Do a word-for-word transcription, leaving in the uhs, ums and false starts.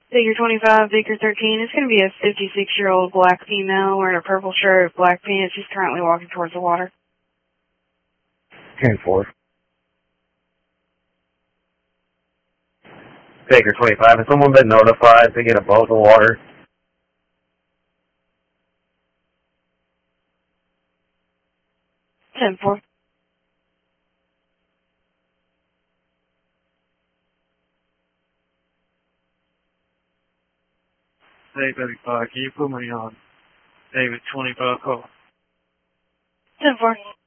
Baker twenty-five, Baker thirteen. It's going to be a fifty-six-year-old black female wearing a purple shirt, black pants. She's currently walking towards the water. ten four. Baker twenty-five, has someone been notified to get above the water? ten four. Hey, thirty-five, can you put me on David twenty-five call? ten four.